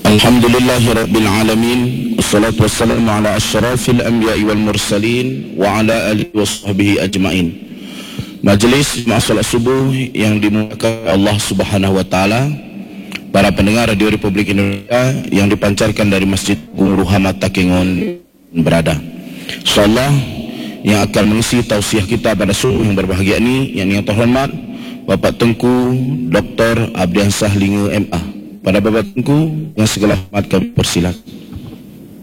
Alhamdulillahirabbil alamin, wassalatu wassalamu ala asyrafil anbiya'i wal mursalin wa ala alihi washabbihi ajmain. Majlis salat subuh yang dimuliakan Allah Subhanahu wa taala, para pendengar Radio Republik Indonesia yang dipancarkan dari Masjid Ruhamad Takengon berada. Insyaallah yang akan mengisi tausiah kita pada subuh yang berbahagia ini yang terhormat Bapak Tengku Dr. Abdian Sahlinge MA. Pada Bapak Tengku yang segala hormat kami persilakan.